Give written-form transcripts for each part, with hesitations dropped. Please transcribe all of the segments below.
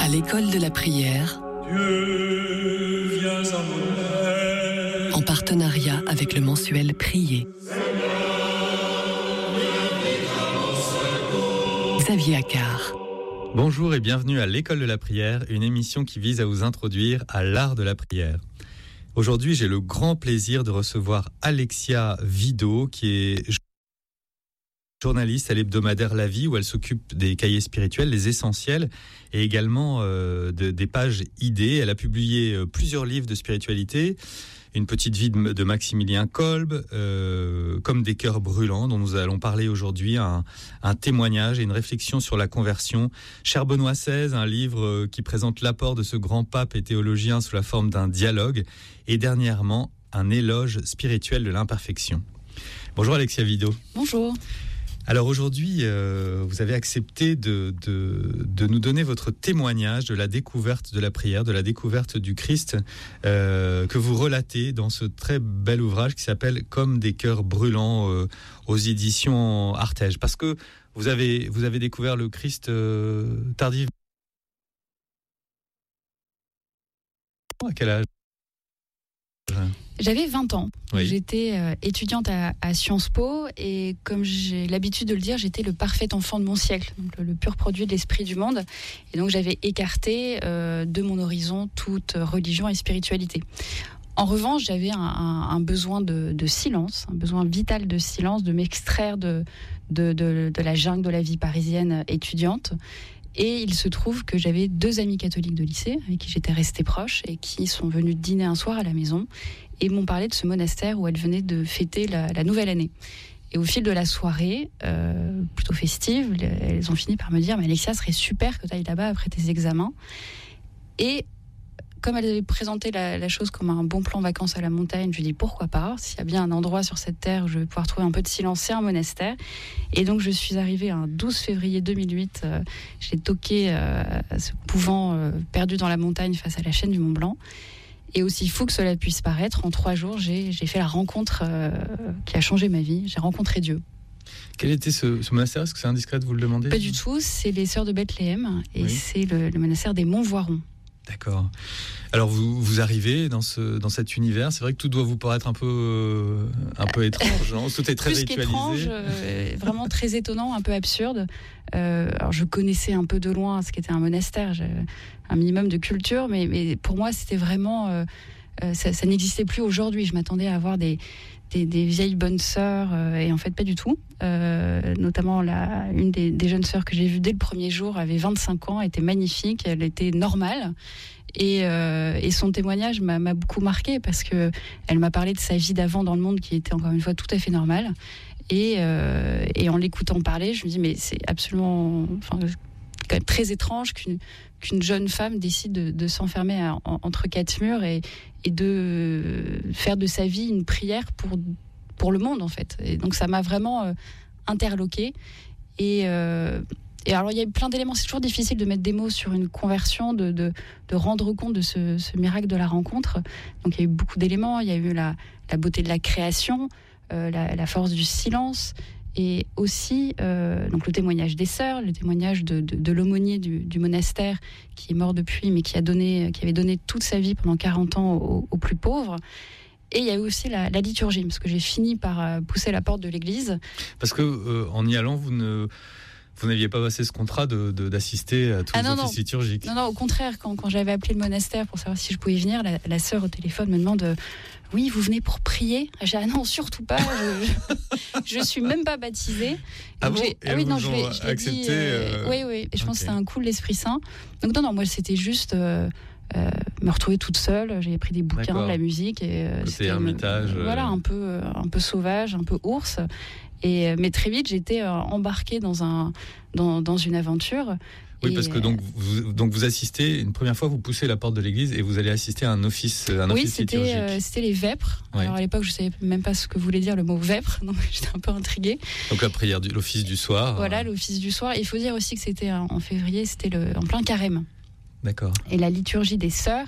À l'école de la prière, Dieu, viens à mon aide. en partenariat avec le mensuel Prier. Xavier Accard. Bonjour et bienvenue à l'école de la prière, une émission qui vise à vous introduire à l'art de la prière. Aujourd'hui, j'ai le grand plaisir de recevoir Alexia Vido, qui est journaliste à l'hebdomadaire La Vie, où elle s'occupe des cahiers spirituels, les essentiels, et également des pages idées. Elle a publié plusieurs livres de spiritualité, une petite vie de Maximilien Kolb, comme des cœurs brûlants, dont nous allons parler aujourd'hui, un témoignage et une réflexion sur la conversion. Cher Benoît XVI, un livre qui présente l'apport de ce grand pape et théologien sous la forme d'un dialogue, et dernièrement, un éloge spirituel de l'imperfection. Bonjour Alexia Vido. Bonjour. Alors aujourd'hui, vous avez accepté de nous donner votre témoignage de la découverte de la prière, de la découverte du Christ, que vous relatez dans ce très bel ouvrage qui s'appelle « Comme des cœurs brûlants » aux éditions Artege. Parce que vous avez découvert le Christ tardivement. À quel âge ? J'avais 20 ans. Oui. J'étais étudiante à Sciences Po et comme j'ai l'habitude de le dire, j'étais le parfait enfant de mon siècle, donc le pur produit de l'esprit du monde. Et donc j'avais écarté de mon horizon toute religion et spiritualité. En revanche, j'avais un besoin de silence, un besoin vital de silence, de m'extraire de la jungle de la vie parisienne étudiante. Et il se trouve que j'avais 2 amis catholiques de lycée avec qui j'étais restée proche et qui sont venus dîner un soir à la maison et m'ont parlé de ce monastère où elles venaient de fêter la nouvelle année. Et au fil de la soirée, plutôt festive, elles ont fini par me dire « Mais Alexia, ce serait super que tu ailles là-bas après tes examens. » Et comme elles avaient présenté la chose comme un bon plan vacances à la montagne, je lui ai dit pourquoi pas, s'il y a bien un endroit sur cette terre où je vais pouvoir trouver un peu de silence, c'est un monastère. Et donc je suis arrivée un 12 février 2008, j'ai toqué ce couvent perdu dans la montagne face à la chaîne du Mont Blanc. Et aussi fou que cela puisse paraître, en 3 jours, j'ai fait la rencontre qui a changé ma vie. J'ai rencontré Dieu. Quel était ce monastère ? Est-ce que c'est indiscret de vous le demander ? Pas du tout, c'est les Sœurs de Bethléem et oui. C'est le monastère des Montvoirons. D'accord. Alors vous arrivez dans cet univers. C'est vrai que tout doit vous paraître un peu étrange, non ? Tout est très plus ritualisé. Qu'étrange, vraiment très étonnant, un peu absurde. Alors je connaissais un peu de loin ce qu'était un monastère, un minimum de culture, mais pour moi c'était vraiment ça n'existait plus aujourd'hui. Je m'attendais à avoir des vieilles bonnes sœurs et en fait pas du tout. Notamment une des jeunes sœurs que j'ai vues dès le premier jour avait 25 ans, était magnifique, elle était normale et son témoignage m'a beaucoup marqué parce que elle m'a parlé de sa vie d'avant dans le monde qui était encore une fois tout à fait normale et en l'écoutant parler je me dis mais c'est absolument quand même très étrange qu'une jeune femme décide de s'enfermer entre 4 murs et de faire de sa vie une prière pour le monde en fait. Et donc ça m'a vraiment interloquée. Et alors il y a eu plein d'éléments. C'est toujours difficile de mettre des mots sur une conversion, de rendre compte de ce miracle de la rencontre. Donc il y a eu beaucoup d'éléments. Il y a eu la beauté de la création, la force du silence. Et aussi donc le témoignage des sœurs, le témoignage de l'aumônier du monastère qui est mort depuis, mais qui avait donné toute sa vie pendant 40 ans aux plus pauvres. Et il y a eu aussi la liturgie, parce que j'ai fini par pousser la porte de l'église. Parce que en y allant, vous n'aviez pas passé ce contrat d'assister à tous les offices liturgiques. Non, au contraire, quand j'avais appelé le monastère pour savoir si je pouvais venir, la sœur au téléphone me demande oui, vous venez pour prier ? J'ai dit, non, surtout pas, je suis même pas baptisée. Ah bon ? Je l'ai dit. Oui, et je pense que c'était un coup de l'Esprit Saint. Donc non, moi c'était juste me retrouver toute seule. J'ai pris des bouquins, de la musique. C'était ermitage. Voilà, un peu sauvage, un peu ours. Mais très vite, j'étais embarquée dans une aventure. Oui, parce que donc vous assistez, une première fois, vous poussez la porte de l'église et vous allez assister à un office liturgique. Oui, c'était les vêpres. Ouais. Alors à l'époque, je ne savais même pas ce que voulait dire le mot vêpres, donc j'étais un peu intriguée. Donc la prière, l'office du soir. Voilà, l'office du soir. Il faut dire aussi que c'était en février, c'était en plein carême. D'accord. Et la liturgie des sœurs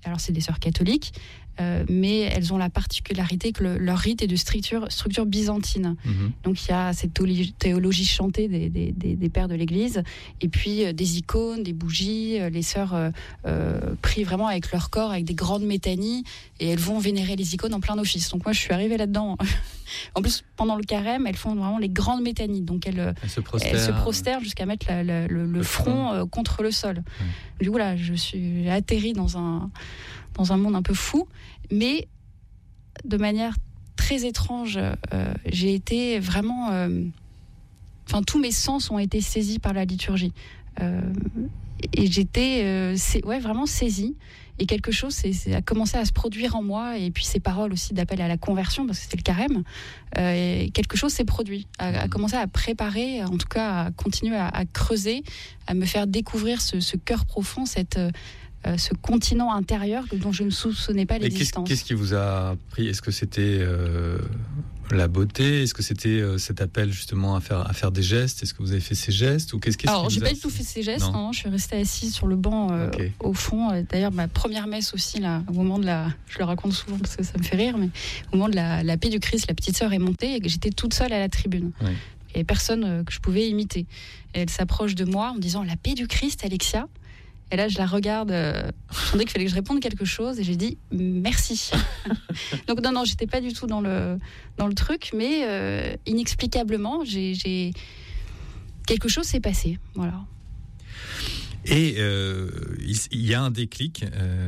Alors, c'est des sœurs catholiques, mais elles ont la particularité que leur rite est de structure byzantine. Donc, il y a cette théologie chantée des pères de l'Église, et puis des icônes, des bougies. Les sœurs prient vraiment avec leur corps, avec des grandes métanies, et elles vont vénérer les icônes en plein office. Donc, moi, je suis arrivée là-dedans. En plus, pendant le carême, elles font vraiment les grandes métanies. Donc, elles se prostèrent jusqu'à mettre le front contre le sol. Du coup, là, je suis atterrie dans un monde un peu fou, mais de manière très étrange. J'ai été vraiment... tous mes sens ont été saisis par la liturgie. Et j'étais vraiment saisie. Et quelque chose a commencé à se produire en moi, et puis ces paroles aussi d'appel à la conversion, parce que c'était le carême, et quelque chose s'est produit, a commencé à préparer, en tout cas à continuer à creuser, à me faire découvrir ce cœur profond, ce continent intérieur dont je ne soupçonnais pas l'existence. Qu'est-ce qui vous a pris ? Est-ce que c'était la beauté ? Est-ce que c'était cet appel justement à faire des gestes ? Est-ce que vous avez fait ces gestes ? Ou Alors, j'ai pas du tout fait ces gestes. Non, je suis restée assise sur le banc au fond. D'ailleurs, ma première messe aussi, là, au moment de je le raconte souvent parce que ça me fait rire, mais au moment de la paix du Christ, la petite sœur est montée et j'étais toute seule à la tribune. Oui. Il n'y avait personne que je pouvais imiter. Et elle s'approche de moi en me disant « La paix du Christ, Alexia ?» Et là, je la regarde, je sentais qu'il fallait que je réponde quelque chose, et j'ai dit « Merci ». Donc non, j'étais pas du tout dans le truc, mais inexplicablement, quelque chose s'est passé, voilà. Et il y a un déclic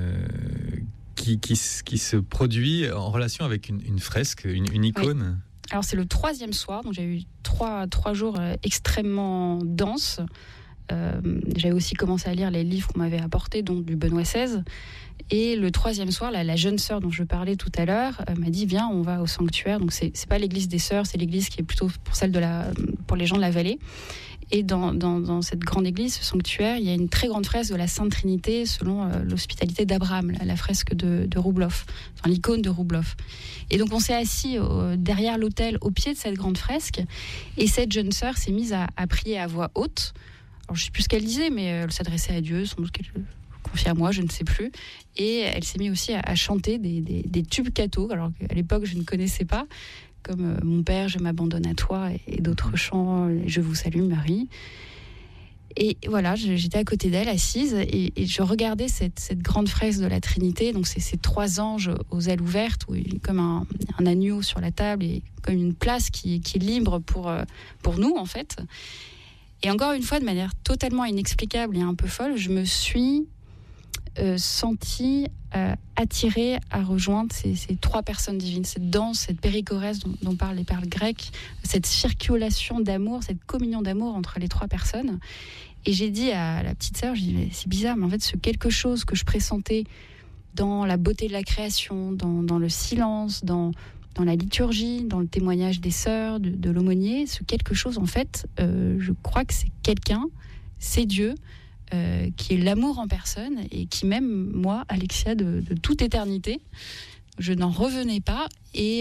qui se produit en relation avec une fresque, une icône. Oui. Alors c'est le 3e soir, donc j'ai eu trois jours extrêmement denses. J'avais aussi commencé à lire les livres qu'on m'avait apportés, dont du Benoît XVI. Et le 3e soir, la jeune sœur dont je parlais tout à l'heure m'a dit « Viens, on va au sanctuaire ». Donc c'est pas l'église des sœurs, c'est l'église qui est plutôt pour les gens de la vallée. Et dans cette grande église, ce sanctuaire, il y a une très grande fresque de la Sainte Trinité selon l'hospitalité d'Abraham, la fresque de Roubloff, enfin l'icône de Roubloff. Et donc on s'est assis derrière l'autel, au pied de cette grande fresque, et cette jeune sœur s'est mise à prier à voix haute. Alors, je ne sais plus ce qu'elle disait, mais elle s'adressait à Dieu, sans doute qu'elle confiait à moi, je ne sais plus. Et elle s'est mise aussi à chanter des tubes catho, alors qu'à l'époque, je ne connaissais pas, comme « Mon Père, je m'abandonne à toi » et d'autres chants, « Je vous salue, Marie ». Et voilà, j'étais à côté d'elle, assise, et je regardais cette grande fresque de la Trinité, donc ces 3 anges aux ailes ouvertes, où il y a comme un agneau sur la table, et comme une place qui est libre pour nous, en fait. Et encore une fois, de manière totalement inexplicable et un peu folle, je me suis sentie attirée à rejoindre ces 3 personnes divines, cette danse, cette périchorèse dont parlent les pères grecs, cette circulation d'amour, cette communion d'amour entre les 3 personnes. Et j'ai dit à la petite sœur, c'est bizarre, mais en fait, ce quelque chose que je pressentais dans la beauté de la création, dans le silence, dans la liturgie, dans le témoignage des sœurs, de l'aumônier, ce quelque chose, en fait, je crois que c'est quelqu'un, c'est Dieu, qui est l'amour en personne, et qui m'aime, moi, Alexia, de toute éternité. Je n'en revenais pas, et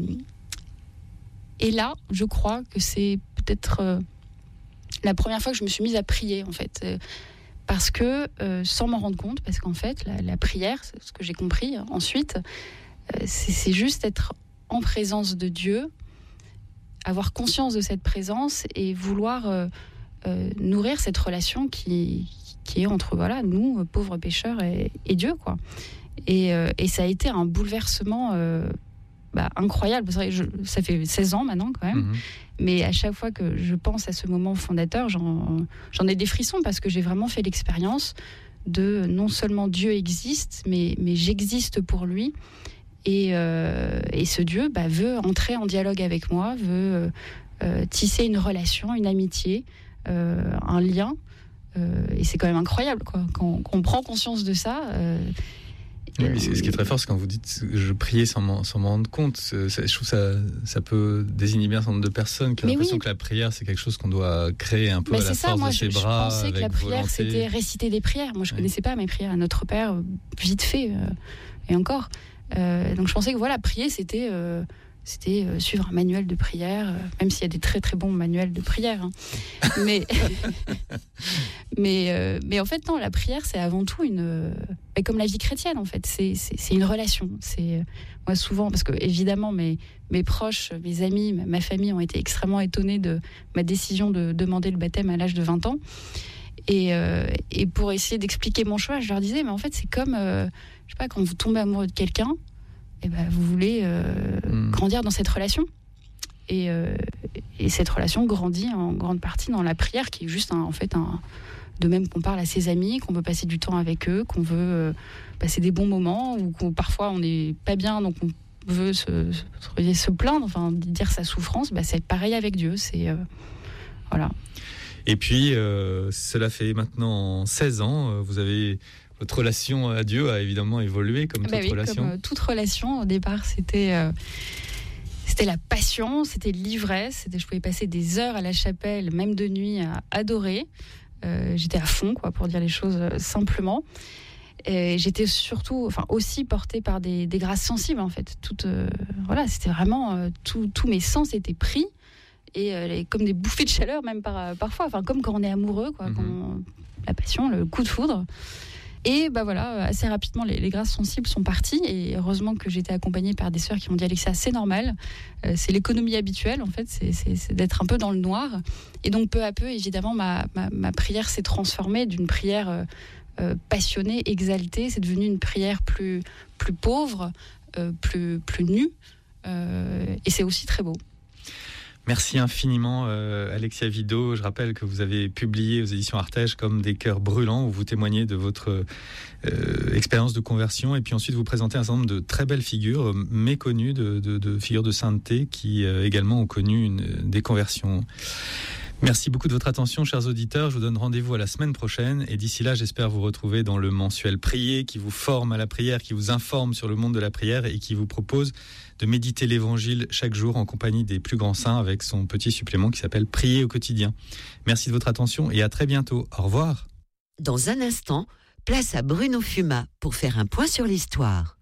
là, je crois que c'est peut-être la première fois que je me suis mise à prier, en fait, parce que, sans m'en rendre compte, parce qu'en fait, la prière, c'est ce que j'ai compris ensuite, c'est juste être en présence de Dieu, avoir conscience de cette présence et vouloir nourrir cette relation qui est entre nous, pauvres pécheurs, et Dieu, quoi. Et ça a été un bouleversement incroyable. C'est vrai, ça fait 16 ans maintenant quand même, mais à chaque fois que je pense à ce moment fondateur, j'en ai des frissons, parce que j'ai vraiment fait l'expérience de non seulement Dieu existe, mais j'existe pour lui. Et ce Dieu veut entrer en dialogue avec moi, veut tisser une relation, une amitié, un lien. Et c'est quand même incroyable, quoi. Quand on prend conscience de ça. Oui, ce qui est très fort, c'est quand vous dites « je priais sans m'en rendre compte ». Je trouve ça peut désinhiber un certain nombre de personnes qui ont l'impression que la prière, c'est quelque chose qu'on doit créer un peu à la force de ses bras. Je pensais que la prière, c'était réciter des prières. Moi, je ne connaissais pas mes prières à Notre Père, vite fait, et encore. Donc je pensais que prier, c'était c'était suivre un manuel de prière, même s'il y a des très très bons manuels de prière. Hein. Mais en fait, non, la prière, c'est avant tout comme la vie chrétienne, en fait. C'est une relation. Moi, souvent, parce que évidemment, mes proches, mes amis, ma famille ont été extrêmement étonnés de ma décision de demander le baptême à l'âge de 20 ans. Et pour essayer d'expliquer mon choix, je leur disais, mais en fait, c'est comme, je sais pas, quand vous tombez amoureux de quelqu'un, et ben, vous voulez grandir dans cette relation. Et cette relation grandit en grande partie dans la prière, qui est juste de même qu'on parle à ses amis, qu'on veut passer du temps avec eux, qu'on veut passer des bons moments, ou qu'on parfois on n'est pas bien, donc on veut se plaindre, enfin dire sa souffrance. C'est pareil avec Dieu. Voilà. Et puis, cela fait maintenant 16 ans. Votre relation à Dieu a évidemment évolué comme toute relation. Comme toute relation. Au départ, c'était la passion, c'était l'ivresse. Je pouvais passer des heures à la chapelle, même de nuit, à adorer. J'étais à fond, pour dire les choses simplement. Et j'étais surtout, aussi portée par des grâces sensibles, en fait. C'était vraiment tous mes sens étaient pris. Et comme des bouffées de chaleur même parfois, comme quand on est amoureux, la passion, le coup de foudre. Et assez rapidement les grâces sensibles sont parties, et heureusement que j'étais accompagnée par des sœurs qui m'ont dit: Alexia, c'est normal, c'est l'économie habituelle, en fait, c'est d'être un peu dans le noir. Et donc peu à peu, évidemment, ma prière s'est transformée d'une prière passionnée, exaltée, c'est devenu une prière plus pauvre, plus nue, et c'est aussi très beau. Merci infiniment, Alexia Vido. Je rappelle que vous avez publié aux éditions Artege Comme des cœurs brûlants, où vous témoignez de votre expérience de conversion, et puis ensuite vous présentez un certain nombre de très belles figures méconnues, de figures de sainteté qui également ont connu des conversions. Merci beaucoup de votre attention, chers auditeurs. Je vous donne rendez-vous à la semaine prochaine, et d'ici là, j'espère vous retrouver dans le mensuel Prier, qui vous forme à la prière, qui vous informe sur le monde de la prière et qui vous propose de méditer l'Évangile chaque jour en compagnie des plus grands saints, avec son petit supplément qui s'appelle Prier au quotidien. Merci de votre attention et à très bientôt. Au revoir. Dans un instant, place à Bruno Fuma pour faire un point sur l'histoire.